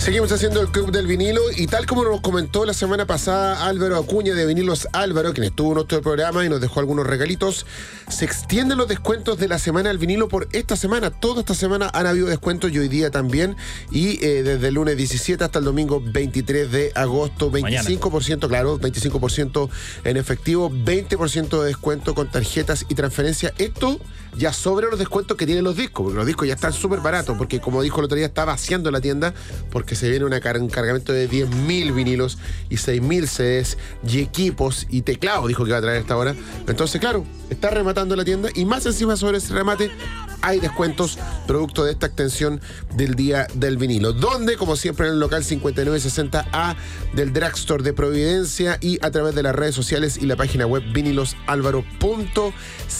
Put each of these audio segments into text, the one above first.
Seguimos haciendo el Club del Vinilo y tal como nos comentó la semana pasada Álvaro Acuña de Vinilos Álvaro, quien estuvo en nuestro programa y nos dejó algunos regalitos, se extienden los descuentos de la Semana del Vinilo por esta semana. Toda esta semana han habido descuentos y hoy día también. Y desde el lunes 17 hasta el domingo 23 de agosto, 25%, claro, 25% en efectivo, 20% de descuento con tarjetas y transferencias. Esto ya sobre los descuentos que tienen los discos, porque los discos ya están súper baratos, porque como dijo el otro día, está vaciando la tienda, porque se viene un cargamento de 10.000 vinilos y 6.000 CDs y equipos y teclados, dijo que iba a traer esta hora. Entonces, claro, está rematando la tienda y más encima sobre ese remate hay descuentos producto de esta extensión del Día del Vinilo, donde, como siempre, en el local 5960A del Drugstore de Providencia y a través de las redes sociales y la página web vinilosalvaro.cl.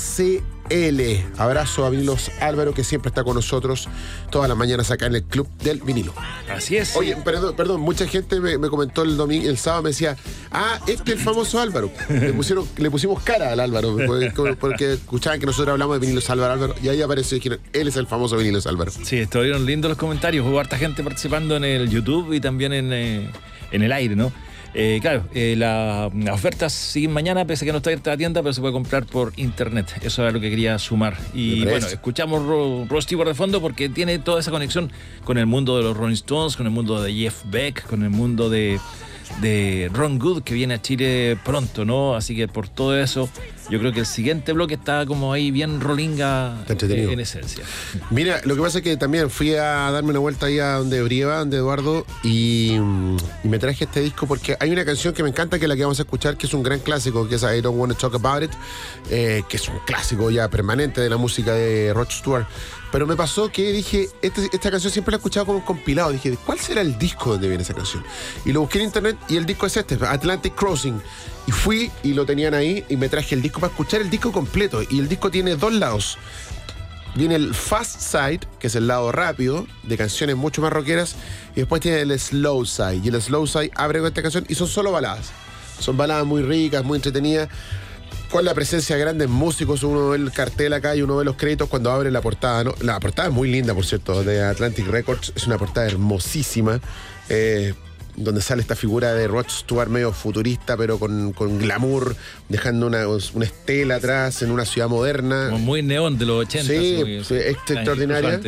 Abrazo a Vinilos Álvaro, que siempre está con nosotros todas las mañanas acá en el Club del Vinilo. Así es. Oye, perdón, mucha gente me comentó el sábado, me decía, este es el famoso Álvaro. Le pusimos cara al Álvaro, porque escuchaban que nosotros hablamos de Vinilos Álvaro, y ahí apareció y dijeron, él es el famoso Vinilos Álvaro. Sí, estuvieron lindos los comentarios, hubo harta gente participando en el YouTube y también en el aire, ¿no? Claro, las ofertas siguen mañana, pese a que no está abierta la tienda, pero se puede comprar por internet. Eso era lo que quería sumar. Y bueno, escuchamos Rod Stewart de fondo porque tiene toda esa conexión con el mundo de los Rolling Stones, con el mundo de Jeff Beck, con el mundo de Ron Good, que viene a Chile pronto, ¿no? Así que por todo eso, yo creo que el siguiente bloque está como ahí bien rolinga en esencia. Mira, lo que pasa es que también fui a darme una vuelta ahí a donde Brieva, donde Eduardo, y me traje este disco porque hay una canción que me encanta, que es la que vamos a escuchar, que es un gran clásico, que es I Don't Wanna Talk About It, que es un clásico ya permanente de la música de Rod Stewart. Pero me pasó que dije, esta canción siempre la he escuchado como un compilado. Dije, ¿cuál será el disco donde viene esa canción? Y lo busqué en internet y el disco es Atlantic Crossing. Y fui y lo tenían ahí y me traje el disco para escuchar el disco completo. Y el disco tiene dos lados. Viene el Fast Side, que es el lado rápido, de canciones mucho más rockeras. Y después tiene el Slow Side. Y el Slow Side abre con esta canción y son solo baladas. Son baladas muy ricas, muy entretenidas, con la presencia de grandes músicos. Uno ve el cartel acá y uno ve los créditos cuando abre la portada, ¿no? La portada es muy linda, por cierto, de Atlantic Records. Es una portada hermosísima, donde sale esta figura de Rod Stewart medio futurista, pero con glamour, dejando una estela atrás en una ciudad moderna. Como muy neón de los 80. Sí, extraordinaria.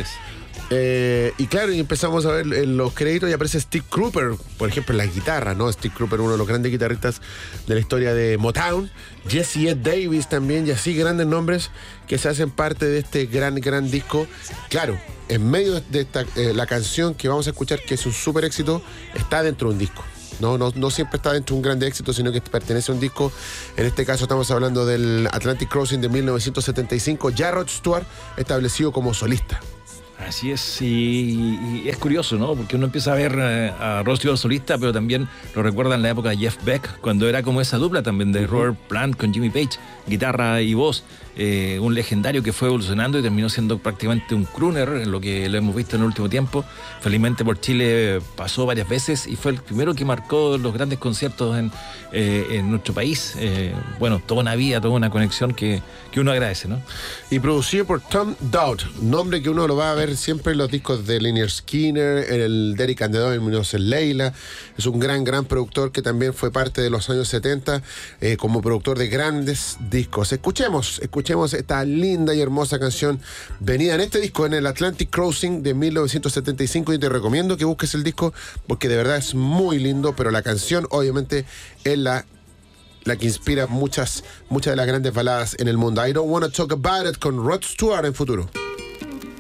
Y claro, y empezamos a ver en los créditos y aparece Steve Cropper, por ejemplo, en la guitarra, ¿no? Steve Cropper, uno de los grandes guitarristas de la historia de Motown. Jesse Ed Davis también, y así grandes nombres que se hacen parte de este gran disco. Claro, en medio de la canción que vamos a escuchar, que es un súper éxito, está dentro de un disco. No siempre está dentro de un gran éxito, sino que pertenece a un disco. En este caso estamos hablando del Atlantic Crossing de 1975, ya Rod Stewart establecido como solista. Así es, y es curioso, ¿no? Porque uno empieza a ver a Rod Stewart solista, pero también lo recuerda en la época de Jeff Beck, cuando era como esa dupla también de Robert Plant con Jimmy Page, guitarra y voz. Un legendario que fue evolucionando y terminó siendo prácticamente un crooner, en lo que lo hemos visto en el último tiempo. Felizmente por Chile pasó varias veces y fue el primero que marcó los grandes conciertos en nuestro país. Bueno, toda una vida, toda una conexión que uno agradece, ¿no? Y producido por Tom Dowd, nombre que uno lo va a ver siempre en los discos de Lynyrd Skynyrd, en el Derek and the Dominos, en Leila. Es un gran productor que también fue parte de los años 70 como productor de grandes discos. Escuchemos esta linda y hermosa canción venida en este disco, en el Atlantic Crossing de 1975, y te recomiendo que busques el disco porque de verdad es muy lindo, pero la canción obviamente es la que inspira muchas de las grandes baladas en el mundo. I Don't Wanna Talk About It con Rod Stewart en Futuro.